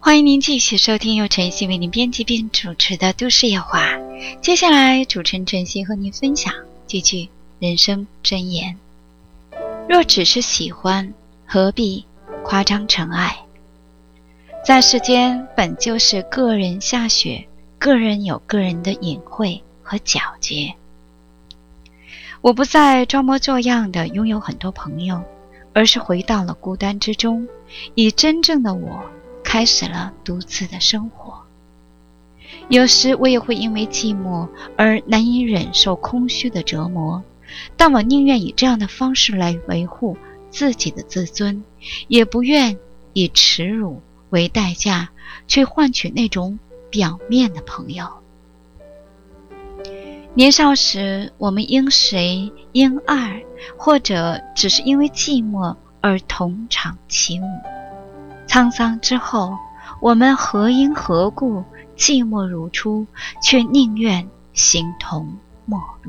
欢迎您继续收听由晨曦为您编辑并主持的都市夜话。接下来主持人晨曦和您分享几句人生箴言。若只是喜欢，何必夸张成爱？在世间本就是个人下雪，个人有个人的隐晦和皎洁。我不再装模作样的拥有很多朋友，而是回到了孤单之中，以真正的我开始了独自的生活。有时我也会因为寂寞而难以忍受空虚的折磨，但我宁愿以这样的方式来维护自己的自尊，也不愿以耻辱为代价去换取那种表面的朋友。年少时，我们因谁因爱，或者只是因为寂寞而同场起舞。沧桑之后，我们何因何故寂寞如初，却宁愿形同陌路。